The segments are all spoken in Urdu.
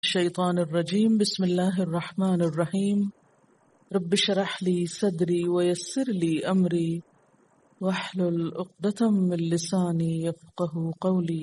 الشیطان الرجیم بسم اللہ الرحمن الرحیم رب اشرح لی صدری ویسر لی امری واحلل عقدۃ من لسانی یفقهوا قولی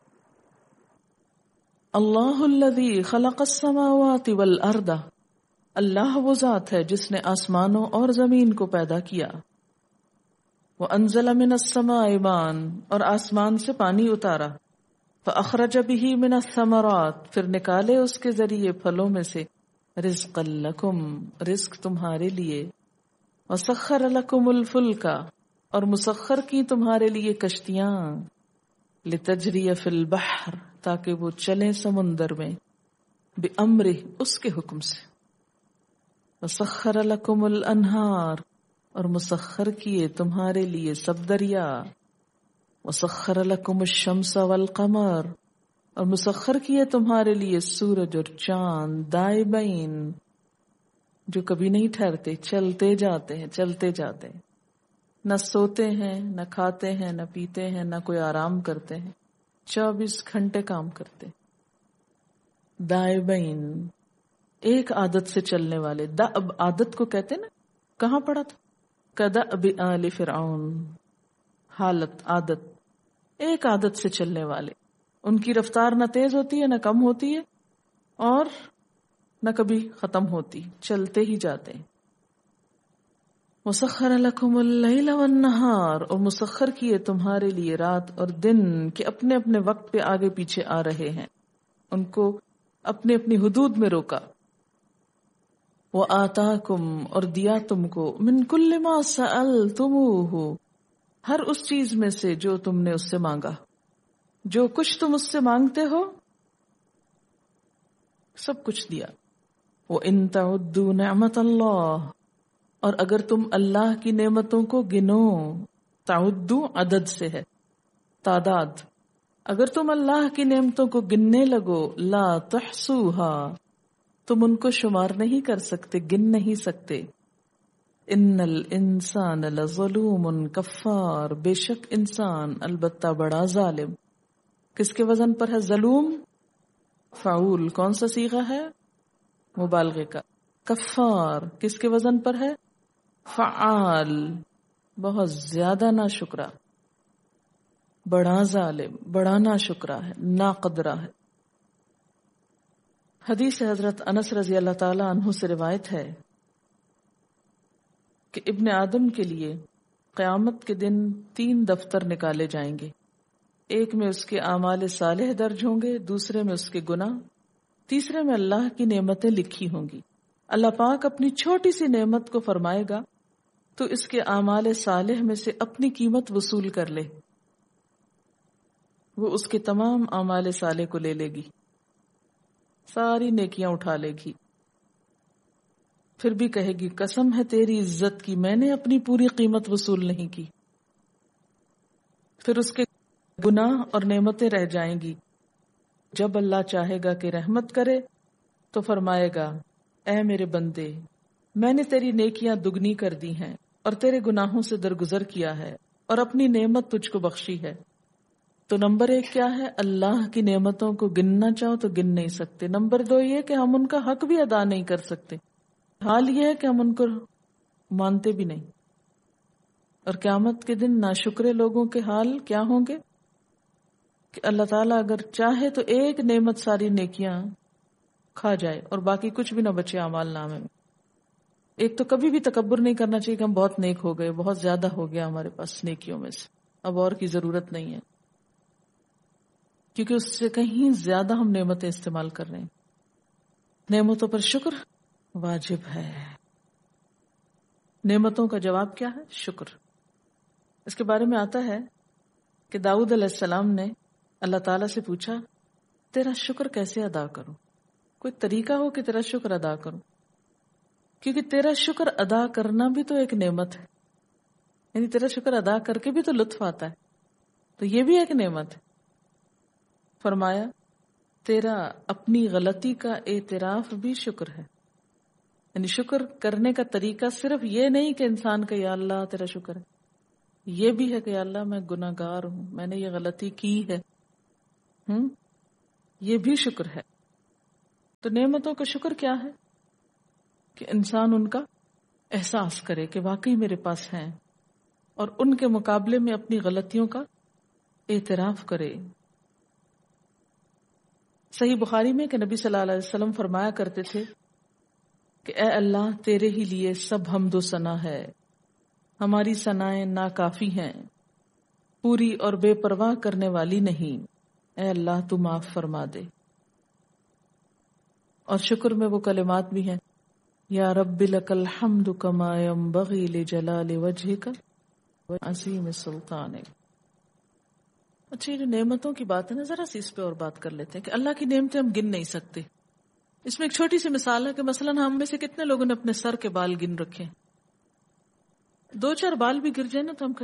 اللہ الذی خلق السماوات والارض، اللہ وہ ذات ہے جس نے آسمانوں اور زمین کو پیدا کیا. وانزل من السماء ماء، اور آسمان سے پانی اتارا. فاخرج به من الثمرات، پھر نکالے اس کے ذریعے پھلوں میں سے. رزقا لکم، رزق تمہارے لیے. وسخر لکم الفلک، اور مسخر کی تمہارے لیے کشتیاں. لتجری فی البحر، تاکہ وہ چلیں سمندر میں. بامرہ، اس کے حکم سے. وسخر لکم الانہار، اور مسخر کیے تمہارے لیے سب دریا. وسخر لکم الشمس والقمر، اور مسخر کیے تمہارے لیے سورج اور چاند. دائبین، جو کبھی نہیں ٹھہرتے، چلتے جاتے ہیں چلتے جاتے ہیں، نہ سوتے ہیں نہ کھاتے ہیں نہ پیتے ہیں نہ کوئی آرام کرتے ہیں، 24 گھنٹے کام کرتے. دائبین، ایک عادت سے چلنے والے. دأب عادت کو کہتے نا، کہاں پڑا تھا؟ کدأب آل فرعون، حالت، عادت، ایک عادت سے چلنے والے. ان کی رفتار نہ تیز ہوتی ہے نہ کم ہوتی ہے اور نہ کبھی ختم ہوتی، چلتے ہی جاتے ہیں. وسخر لکم اللیل والنہار، اور مسخر کیے تمہارے لیے رات اور دن کہ اپنے اپنے وقت پہ آگے پیچھے آ رہے ہیں، ان کو اپنی اپنی حدود میں روکا. وآتاکم، اور دیا تم کو. من کل ما سألتموہ، ہر اس چیز میں سے جو تم نے اس سے مانگا. جو کچھ تم اس سے مانگتے ہو سب کچھ دیا. وَإِن تَعُدُّوا نِعْمَةَ اللَّهِ، اور اگر تم اللہ کی نعمتوں کو گنو. تعدو عدد سے ہے، تعداد. اگر تم اللہ کی نعمتوں کو گننے لگو، لا تحصوها، تم ان کو شمار نہیں کر سکتے، گن نہیں سکتے. ان الانسان لظلوم کفار، بے شک انسان البتہ بڑا ظالم. کس کے وزن پر ہے ظلوم؟ فعول. کون سا صیغہ ہے؟ مبالغے کا. کفار کس کے وزن پر ہے؟ فعال، بہت زیادہ ناشکرا. بڑا ظالم، بڑا ناشکرا ہے، ناقدرہ ہے. حدیث حضرت انس رضی اللہ تعالی عنہ سے روایت ہے کہ ابن آدم کے لیے قیامت کے دن 3 دفتر نکالے جائیں گے. ایک میں اس کے اعمال صالح درج ہوں گے، دوسرے میں اس کے گناہ، تیسرے میں اللہ کی نعمتیں لکھی ہوں گی. اللہ پاک اپنی چھوٹی سی نعمت کو فرمائے گا تو اس کے اعمال صالح میں سے اپنی قیمت وصول کر لے. وہ اس کے تمام اعمال صالح کو لے لے گی، ساری نیکیاں اٹھا لے گی. پھر بھی کہے گی قسم ہے تیری عزت کی، میں نے اپنی پوری قیمت وصول نہیں کی. پھر اس کے گناہ اور نعمتیں رہ جائیں گی. جب اللہ چاہے گا کہ رحمت کرے تو فرمائے گا اے میرے بندے، میں نے تیری نیکیاں دگنی کر دی ہیں اور تیرے گناہوں سے درگزر کیا ہے اور اپنی نعمت تجھ کو بخشی ہے. تو نمبر 1 کیا ہے؟ اللہ کی نعمتوں کو گننا چاہو تو گن نہیں سکتے. نمبر 2 یہ کہ ہم ان کا حق بھی ادا نہیں کر سکتے. حال یہ ہے کہ ہم ان کو مانتے بھی نہیں. اور قیامت کے دن ناشکرے لوگوں کے حال کیا ہوں گے کہ اللہ تعالیٰ اگر چاہے تو ایک نعمت ساری نیکیاں کھا جائے اور باقی کچھ بھی نہ بچے اعمال نامے میں. ایک تو کبھی بھی تکبر نہیں کرنا چاہیے کہ ہم بہت نیک ہو گئے، بہت زیادہ ہو گیا ہمارے پاس نیکیوں میں سے، اب اور کی ضرورت نہیں ہے، کیونکہ اس سے کہیں زیادہ ہم نعمتیں استعمال کر رہے ہیں. نعمتوں پر شکر واجب ہے. نعمتوں کا جواب کیا ہے؟ شکر. اس کے بارے میں آتا ہے کہ داؤد علیہ السلام نے اللہ تعالیٰ سے پوچھا تیرا شکر کیسے ادا کروں؟ کوئی طریقہ ہو کہ تیرا شکر ادا کروں، کیونکہ تیرا شکر ادا کرنا بھی تو ایک نعمت ہے. یعنی تیرا شکر ادا کر کے بھی تو لطف آتا ہے، تو یہ بھی ایک نعمت ہے. فرمایا تیرا اپنی غلطی کا اعتراف بھی شکر ہے. یعنی شکر کرنے کا طریقہ صرف یہ نہیں کہ انسان کا یا اللہ تیرا شکر ہے، یہ بھی ہے کہ یا اللہ میں گناہ گار ہوں، میں نے یہ غلطی کی ہے. یہ بھی شکر ہے. تو نعمتوں کا شکر کیا ہے کہ انسان ان کا احساس کرے کہ واقعی میرے پاس ہیں، اور ان کے مقابلے میں اپنی غلطیوں کا اعتراف کرے۔ صحیح بخاری میں کہ نبی صلی اللہ علیہ وسلم فرمایا کرتے تھے کہ اے اللہ تیرے ہی لیے سب حمد و ثنا ہے، ہماری ثنائیں ناکافی ہیں، پوری اور بے پرواہ کرنے والی نہیں، اے اللہ تو معاف فرما دے۔ اور شکر میں وہ کلمات بھی ہیں، یا رب لک الحمد کما ینبغی لجلال وجہک وعظیم سلطانک۔ اچھا، یہ جو نعمتوں کی بات ہے نا، ذرا سی اس پہ اور بات کر لیتے ہیں کہ اللہ کی نعمتیں ہم گن نہیں سکتے۔ اس میں ایک چھوٹی سی مثال ہے کہ مثلاً ہم میں سے کتنے لوگوں نے اپنے سر کے بال گن رکھے، 2-4 بال بھی گر جائیں نا تو ہم